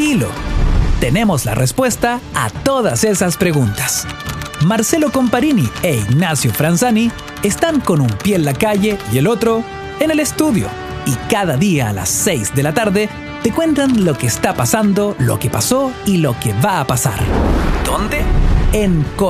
Tranquilo, tenemos la respuesta a todas esas preguntas. Marcelo Comparini e Ignacio Franzani están con un pie en la calle y el otro en el estudio. Y cada día a las 6 de la tarde te cuentan lo que está pasando, lo que pasó y lo que va a pasar. ¿Dónde? En